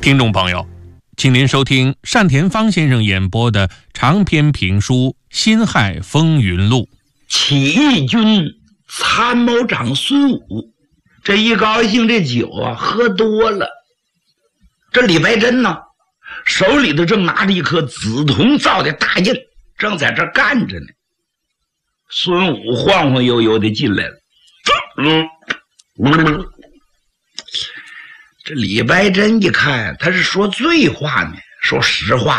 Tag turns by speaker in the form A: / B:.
A: 听众朋友，请您收听单田芳先生演播的长篇评书《辛亥风云录》。
B: 起义军参谋长孙武这一高兴，这酒啊喝多了。这李白珍呢，手里头正拿着一颗紫铜造的大印，正在这干着呢。孙武晃晃悠悠的进来了。这李白珍一看他是说醉话呢，说实话